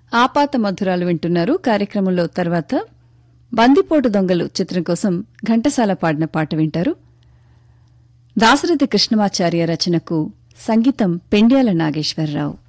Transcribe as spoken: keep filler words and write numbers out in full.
ఆపాత మధురాలు వింటున్నారు. కార్యక్రమంలో తర్వాత బందిపోటు దొంగలు చిత్రం కోసం ఘంటసాల పాడిన పాట వింటారు. దాశరథి కృష్ణమాచార్య రచనకు సంగీతం పెండ్యాల నాగేశ్వరరావు.